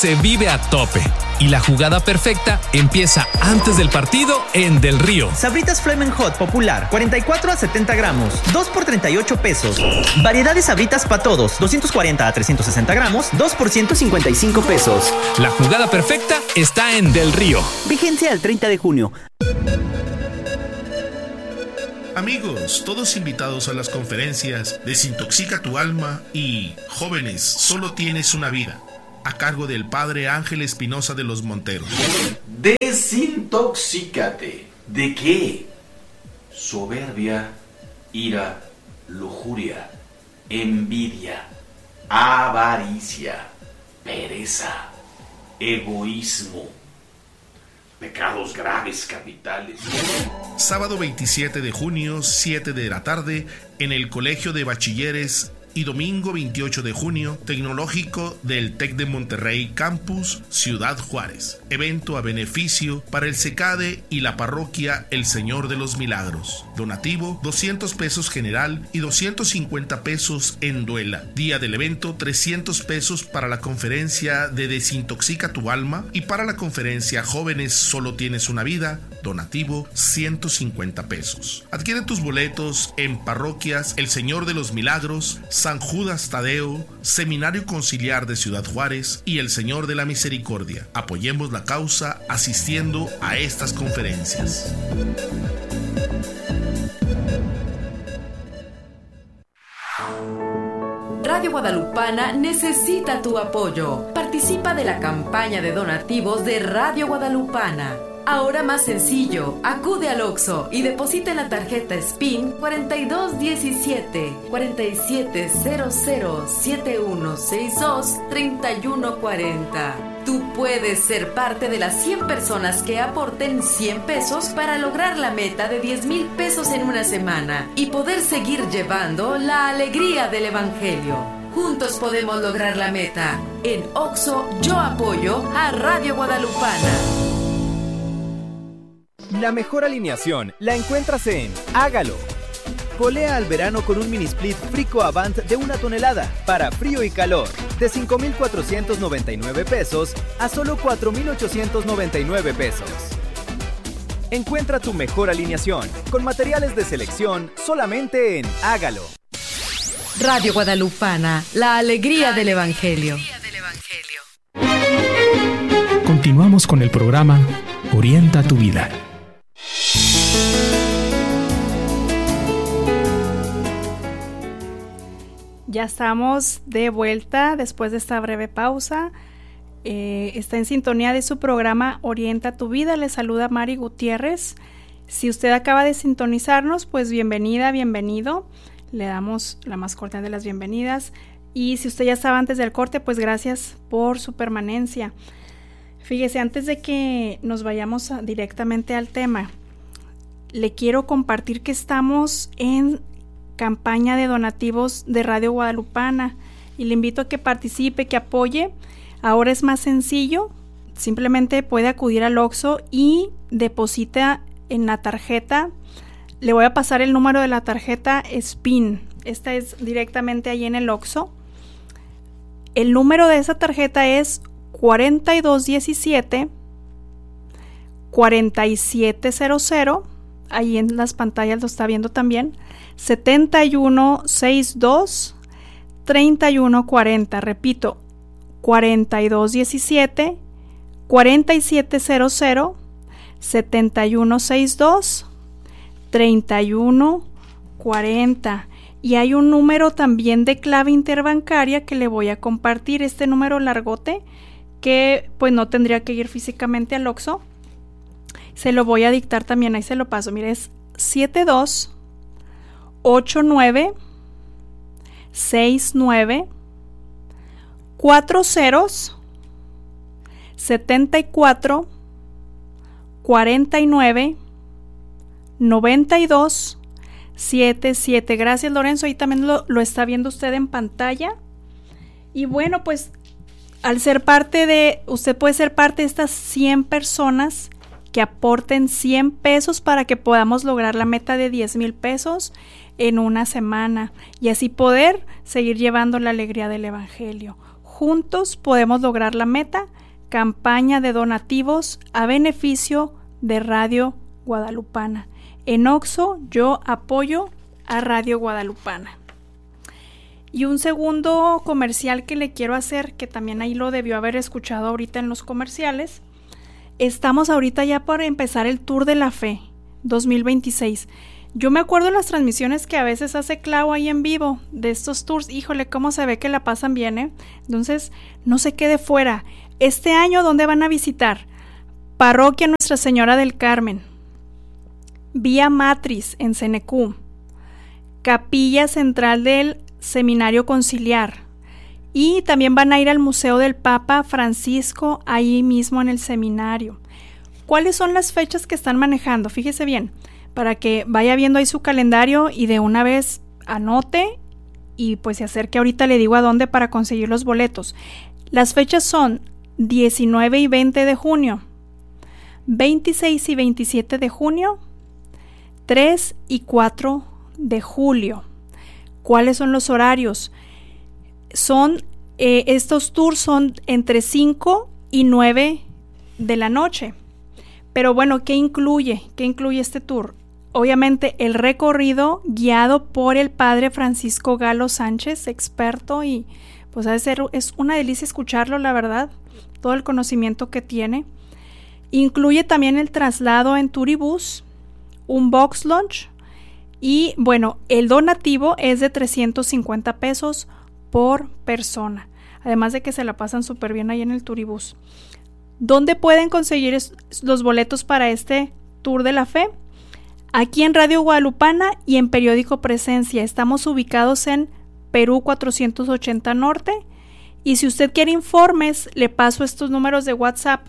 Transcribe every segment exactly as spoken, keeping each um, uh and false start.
Se vive a tope y la jugada perfecta empieza antes del partido en Del Río. Sabritas Flamin' Hot Popular, cuarenta y cuatro a setenta gramos, dos por treinta y ocho pesos. Variedad de Sabritas para todos, doscientos cuarenta a trescientos sesenta gramos, dos por ciento cincuenta y cinco pesos. La jugada perfecta está en Del Río. Vigencia al treinta de junio. Amigos, todos invitados a las conferencias Desintoxica tu alma y Jóvenes, solo tienes una vida, a cargo del padre Ángel Espinosa de los Monteros. Desintoxícate. ¿De qué? Soberbia, ira, lujuria, envidia, avaricia, pereza, egoísmo, pecados graves capitales. Sábado veintisiete de junio, siete de la tarde, en el Colegio de Bachilleres, y domingo veintiocho de junio, Tecnológico del TEC de Monterrey Campus, Ciudad Juárez. Evento a beneficio para el CECADE y la parroquia El Señor de los Milagros. Donativo, doscientos pesos general y doscientos cincuenta pesos en duela. Día del evento, trescientos pesos para la conferencia de Desintoxica tu alma y para la conferencia Jóvenes, solo tienes una vida. Donativo, ciento cincuenta pesos. Adquiere tus boletos en parroquias El Señor de los Milagros, San Judas Tadeo, Seminario Conciliar de Ciudad Juárez y El Señor de la Misericordia. Apoyemos la causa asistiendo a estas conferencias. Radio Guadalupana necesita tu apoyo. Participa de la campaña de donativos de Radio Guadalupana. Ahora más sencillo, acude al Oxxo y deposita en la tarjeta S P I N cuarenta y dos diecisiete, cuarenta y siete cero cero, setenta y uno sesenta y dos, treinta y uno cuarenta. Tú puedes ser parte de las cien personas que aporten cien pesos para lograr la meta de diez mil pesos en una semana y poder seguir llevando la alegría del Evangelio. Juntos podemos lograr la meta. En Oxxo yo apoyo a Radio Guadalupana. La mejor alineación la encuentras en Hágalo. Polea al verano con un mini split Frico Avant de una tonelada para frío y calor, de cinco mil cuatrocientos noventa y nueve pesos a solo cuatro mil ochocientos noventa y nueve pesos. Encuentra tu mejor alineación con materiales de selección solamente en Hágalo. Radio Guadalupana, la alegría del Evangelio. Continuamos con el programa Orienta tu vida. Ya estamos de vuelta después de esta breve pausa. Eh, está en sintonía de su programa Orienta tu vida. Le saluda Mari Gutiérrez. Si usted acaba de sintonizarnos, pues bienvenida, bienvenido. Le damos la más cordial de las bienvenidas. Y si usted ya estaba antes del corte, pues gracias por su permanencia. Fíjese, antes de que nos vayamos a, directamente al tema, le quiero compartir que estamos en campaña de donativos de Radio Guadalupana y le invito a que participe, que apoye. Ahora es más sencillo, simplemente puede acudir al Oxxo y deposita en la tarjeta. Le voy a pasar el número de la tarjeta S P I N. Esta es directamente ahí en el Oxxo. El número de esa tarjeta es cuarenta y dos diecisiete, cuarenta y siete cero cero. Ahí en las pantallas lo está viendo también. setenta y uno sesenta y dos, treinta y uno cuarenta. Repito, cuarenta y dos diecisiete, cuarenta y siete cero cero, setenta y uno sesenta y dos, treinta y uno cuarenta. Y hay un número también de clave interbancaria que le voy a compartir. Este número largote que pues no tendría que ir físicamente al Oxxo. Se lo voy a dictar también, ahí se lo paso. Mire, es siete dos ocho nueve seis nueve cuatro ceros setenta y cuatro cuarenta y nueve noventa y dos setenta y siete. Gracias, Lorenzo, ahí también lo, lo está viendo usted en pantalla. Y bueno, pues al ser parte de, usted puede ser parte de estas cien personas que aporten cien pesos para que podamos lograr la meta de diez mil pesos en una semana y así poder seguir llevando la alegría del Evangelio. Juntos podemos lograr la meta. Campaña de donativos a beneficio de Radio Guadalupana. En Oxxo, yo apoyo a Radio Guadalupana. Y un segundo comercial que le quiero hacer, que también ahí lo debió haber escuchado ahorita en los comerciales. Estamos ahorita ya por empezar el Tour de la Fe dos mil veintiséis. Yo me acuerdo de las transmisiones que a veces hace Clau ahí en vivo de estos tours. Híjole, cómo se ve que la pasan bien, ¿eh? Entonces, no se quede fuera. Este año, ¿dónde van a visitar? Parroquia Nuestra Señora del Carmen, Vía Matriz en Cenecú, Capilla Central del Seminario Conciliar, y también van a ir al Museo del Papa Francisco, ahí mismo en el seminario. ¿Cuáles son las fechas que están manejando? Fíjese bien, para que vaya viendo ahí su calendario y de una vez anote y pues se acerque. Ahorita le digo a dónde para conseguir los boletos. Las fechas son diecinueve y veinte de junio, veintiséis y veintisiete de junio, tres y cuatro de julio. ¿Cuáles son los horarios? Son, eh, estos tours son entre cinco y nueve de la noche. Pero bueno, ¿qué incluye? ¿Qué incluye este tour? Obviamente el recorrido guiado por el padre Francisco Galo Sánchez, experto, y pues ha de ser, es una delicia escucharlo, la verdad, todo el conocimiento que tiene. Incluye también el traslado en turibús, un box lunch, y bueno, el donativo es de trescientos cincuenta pesos por persona, además de que se la pasan súper bien ahí en el turibús. ¿Dónde pueden conseguir es, los boletos para este Tour de la Fe? Aquí en Radio Guadalupana y en Periódico Presencia. Estamos ubicados en Perú cuatrocientos ochenta Norte. Y si usted quiere informes, le paso estos números de WhatsApp.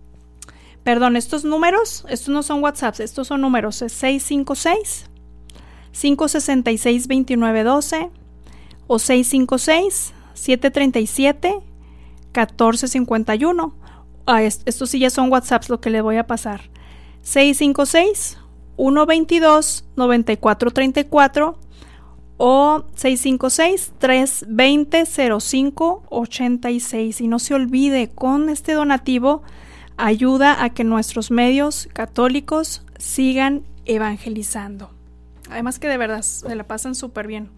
Perdón, estos números, estos no son WhatsApps, estos son números. Es seis cinco seis, cinco seis seis, dos nueve uno dos o seis cinco seis, siete tres siete, uno cuatro cinco uno. Ah, estos sí ya son WhatsApps lo que le voy a pasar. seis cinco seis, uno dos dos, nueve cuatro tres cuatro o seis cinco seis, tres dos cero, cero cinco ocho seis. Y no se olvide, con este donativo ayuda a que nuestros medios católicos sigan evangelizando. Además que de verdad se la pasan súper bien.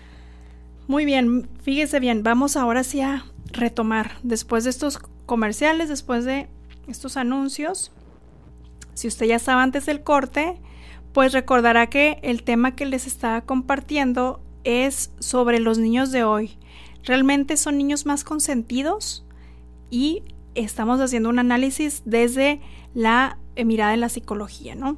Muy bien, fíjese bien, vamos ahora sí a retomar después de estos comerciales, después de estos anuncios. Si usted ya estaba antes del corte, pues recordará que el tema que les estaba compartiendo es sobre los niños de hoy. ¿Realmente son niños más consentidos? Y estamos haciendo un análisis desde la mirada de la psicología, ¿no?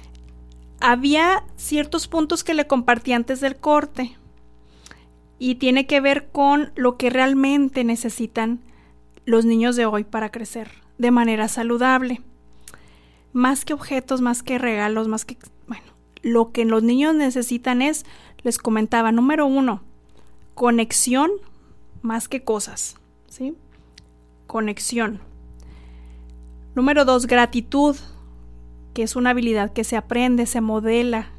Había ciertos puntos que le compartí antes del corte y tiene que ver con lo que realmente necesitan los niños de hoy para crecer de manera saludable. Más que objetos, más que regalos, más que... Bueno, lo que los niños necesitan es, les comentaba, número uno, conexión más que cosas, ¿sí? Conexión. Número dos, gratitud, que es una habilidad que se aprende, se modela.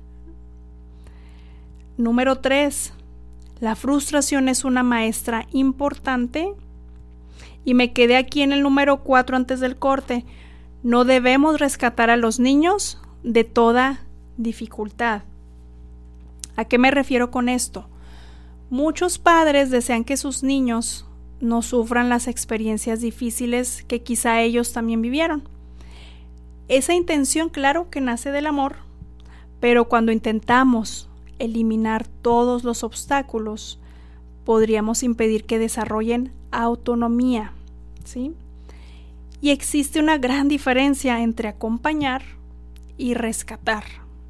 Número tres, la frustración es una maestra importante. Y me quedé aquí en el número cuatro antes del corte. No debemos rescatar a los niños de toda dificultad. ¿A qué me refiero con esto? Muchos padres desean que sus niños no sufran las experiencias difíciles que quizá ellos también vivieron. Esa intención, claro, que nace del amor, pero cuando intentamos eliminar todos los obstáculos, podríamos impedir que desarrollen autonomía, ¿sí? Y existe una gran diferencia entre acompañar y rescatar.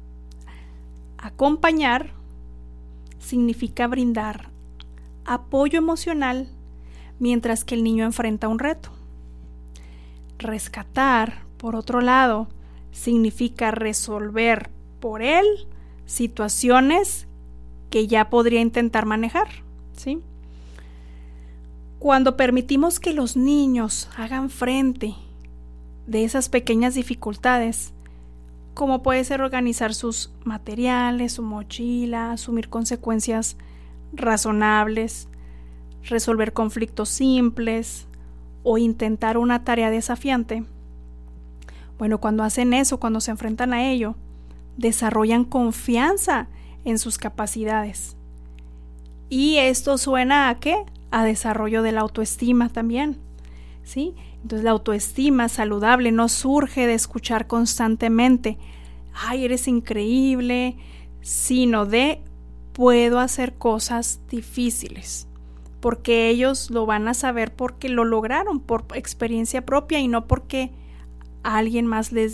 Acompañar significa brindar apoyo emocional mientras que el niño enfrenta un reto. Rescatar, por otro lado, significa resolver por él situaciones que ya podría intentar manejar, ¿sí? Cuando permitimos que los niños hagan frente de esas pequeñas dificultades, como puede ser organizar sus materiales, su mochila, asumir consecuencias razonables, resolver conflictos simples o intentar una tarea desafiante. Bueno, cuando hacen eso, cuando se enfrentan a ello, desarrollan confianza en sus capacidades. Y esto suena a ¿qué? A desarrollo de la autoestima también, ¿sí? Entonces la autoestima saludable no surge de escuchar constantemente, ay, eres increíble, sino de puedo hacer cosas difíciles, porque ellos lo van a saber porque lo lograron por experiencia propia y no porque alguien más les